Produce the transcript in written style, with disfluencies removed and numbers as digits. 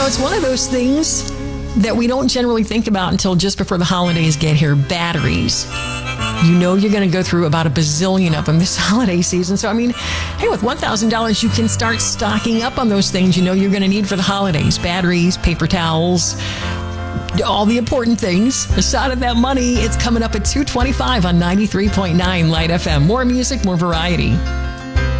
It's one of those things that we don't generally think about until just before the holidays get here. Batteries. You're going to go through about a bazillion of them this holiday season. So, hey, with $1,000, you can start stocking up on those things you're going to need for the holidays. Batteries, paper towels, all the important things. A shot of that money. It's coming up at 2:25 on 93.9 Light FM. More music, more variety.